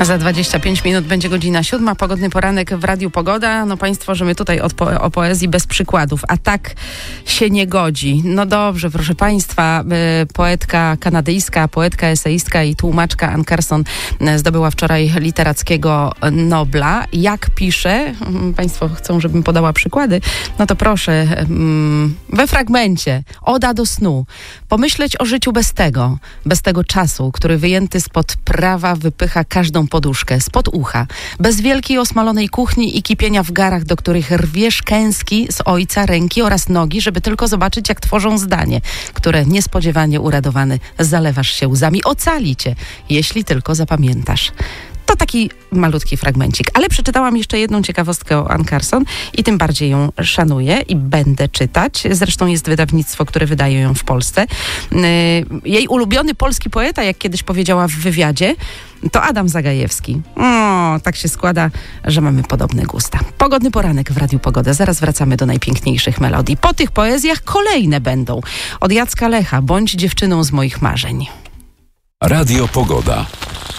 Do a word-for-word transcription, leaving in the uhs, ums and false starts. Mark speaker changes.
Speaker 1: Za dwadzieścia pięć minut będzie godzina siódma. Pogodny poranek w Radiu Pogoda. No państwo, że my tutaj od po- o poezji bez przykładów. A tak się nie godzi. No dobrze, proszę państwa. Y, poetka kanadyjska, poetka, eseistka i tłumaczka Ann Carson zdobyła wczoraj literackiego Nobla. Jak pisze, y, państwo chcą, żebym podała przykłady, no to proszę, y, we fragmencie Oda do snu. Pomyśleć o życiu bez tego, bez tego czasu, który wyjęty spod prawa wypycha każdą poduszkę, spod ucha, bez wielkiej osmalonej kuchni i kipienia w garach, do których rwiesz kęski z ojca, ręki oraz nogi, żeby tylko zobaczyć, jak tworzą zdanie, które niespodziewanie uradowany zalewasz się łzami. Ocali cię, jeśli tylko zapamiętasz. To taki malutki fragmencik, ale przeczytałam jeszcze jedną ciekawostkę o Ann Carson i tym bardziej ją szanuję i będę czytać. Zresztą jest wydawnictwo, które wydaje ją w Polsce. Jej ulubiony polski poeta, jak kiedyś powiedziała w wywiadzie, to Adam Zagajewski. O, tak się składa, że mamy podobne gusta. Pogodny poranek w Radiu Pogoda. Zaraz wracamy do najpiękniejszych melodii. Po tych poezjach kolejne będą. Od Jacka Lecha, Bądź dziewczyną z moich marzeń.
Speaker 2: Radio Pogoda.